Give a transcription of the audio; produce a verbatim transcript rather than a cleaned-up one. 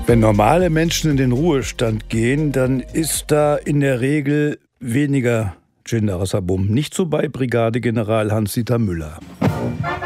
Wenn normale Menschen in den Ruhestand gehen, dann ist da in der Regel weniger Jinder Rassabum. Nicht so bei Brigadegeneral Hans-Dieter Müller.